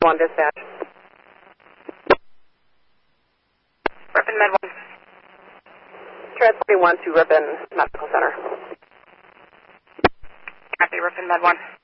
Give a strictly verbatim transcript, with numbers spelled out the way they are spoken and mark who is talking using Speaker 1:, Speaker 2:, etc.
Speaker 1: one dispatch.
Speaker 2: Ripon Med one.
Speaker 1: Transporting one to Ripon Medical Center.
Speaker 2: Copy, Ripon Med one.